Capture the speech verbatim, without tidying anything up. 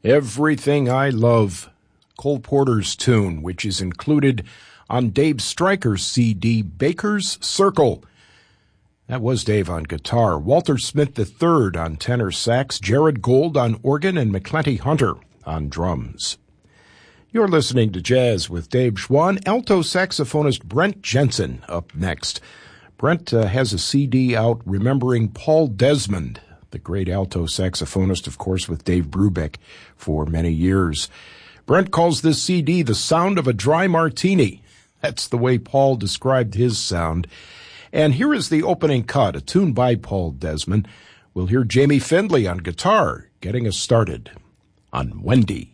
Everything I Love, Cole Porter's tune, which is included on Dave Stryker's C D, Baker's Circle. That was Dave on guitar, Walter Smith the third on tenor sax, Jared Gold on organ, and McClenty Hunter on drums. You're listening to Jazz with Dave Schwann. Alto saxophonist Brent Jensen up next. Brent uh, has a C D out remembering Paul Desmond, the great alto saxophonist, of course, with Dave Brubeck for many years. Brent calls this C D the sound of a dry martini. That's the way Paul described his sound. And here is the opening cut, a tune by Paul Desmond. We'll hear Jamie Findlay on guitar, getting us started on Wendy.